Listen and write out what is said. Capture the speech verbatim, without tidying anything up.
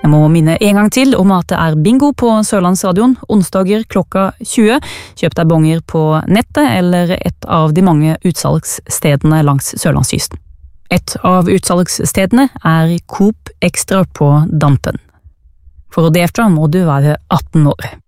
Jeg må minne en gang til om at det er bingo på Sørlandsradion, onsdager klokka tjue. Kjøp deg bonger på nettet eller et av de mange utsalgsstedene langs Sørlandskysten. Et av utsalgsstedene er Coop Extra på Dampen. For å delta må du være atten år.